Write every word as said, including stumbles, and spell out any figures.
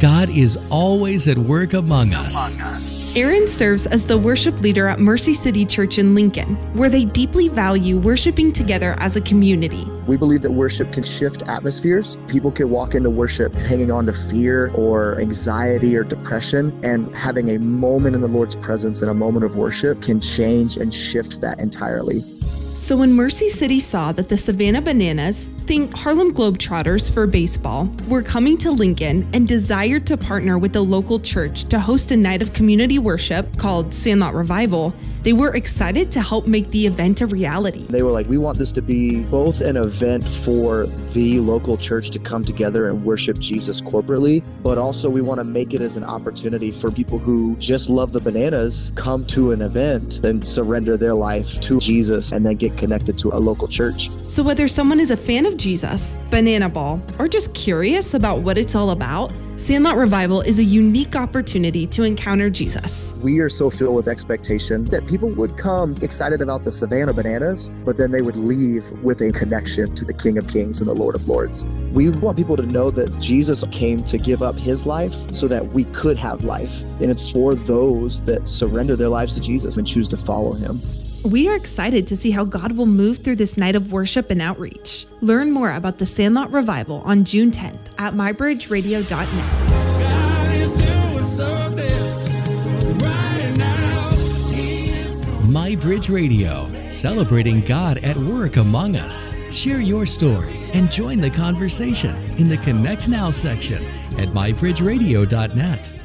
God is always at work among us. Aaron serves as the worship leader at Mercy City Church in Lincoln, where they deeply value worshiping together as a community. We believe that worship can shift atmospheres. People can walk into worship hanging on to fear or anxiety or depression, and having a moment in the Lord's presence and a moment of worship can change and shift that entirely. So when Mercy City saw that the Savannah Bananas, think Harlem Globetrotters for baseball, were coming to Lincoln and desired to partner with the local church to host a night of community worship called Sandlot Revival, they were excited to help make the event a reality. They were like, we want this to be both an event for the local church to come together and worship Jesus corporately, but also we want to make it as an opportunity for people who just love the Bananas come to an event and surrender their life to Jesus and then get connected to a local church. So whether someone is a fan of Jesus, Banana Ball, or just curious about what it's all about, Sandlot Revival is a unique opportunity to encounter Jesus. We are so filled with expectation that people would come excited about the Savannah Bananas, but then they would leave with a connection to the King of Kings and the Lord of Lords. We want people to know that Jesus came to give up his life so that we could have life. And it's for those that surrender their lives to Jesus and choose to follow him. We are excited to see how God will move through this night of worship and outreach. Learn more about the Sandlot Revival on June tenth at my bridge radio dot net. God is doing something right now. He is MyBridge Radio, celebrating God at work among us. Share your story and join the conversation in the Connect Now section at my bridge radio dot net.